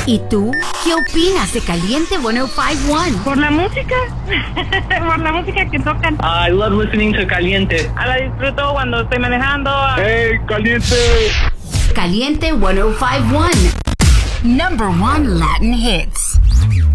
¿Y tú? ¿Qué opinas de Caliente 105.1? Por la música, por la música que tocan. I love listening to Caliente. La disfruto cuando estoy manejando. ¡Hey, Caliente! Caliente 105.1. Number 1 Latin hits.